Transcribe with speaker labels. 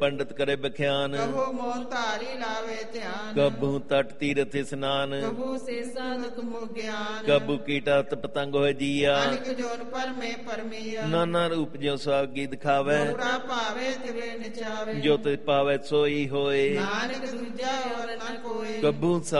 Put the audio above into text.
Speaker 1: ਪੰਡਤ ਕਰੇ ਬਖਿਆਨ।
Speaker 2: ਕਬੂ ਮੋਨ ਧਾਰੀ ਲਾਵੇ ਧਿਆਨ।
Speaker 1: ਕਬੂ ਤਟ ਤੀਰਥ ਇਸਨਾਨ।
Speaker 2: ਕਬੂ ਸੇਸਾ ਦੁਖ ਮੁਖ ਗਿਆਨ।
Speaker 1: ਕਬੂ ਕੀਟਾ ਪਤੰਗ ਹੋਇ ਜੀਆ।
Speaker 2: ਅਨਿਕ ਜੋਨ ਪਰਮੇ ਪਰਮੀਆ।
Speaker 1: ਨਾਨਾ ਰੂਪ ਜਿਉ ਸਾਗੀ ਦਿਖਾਵੇ।
Speaker 2: ਪੂਰਾ ਭਾਵੇ ਤਿਵੇ ਨਚਾਵੇ।
Speaker 1: ਜੋ ਤਿ ਪਾਵੈ ਸੋਈ ਹੋਏ।
Speaker 2: ਨਾਨਕ ਦੂਜਾ ਔਰ ਨ ਕੋਇ।
Speaker 1: ਕਬੂ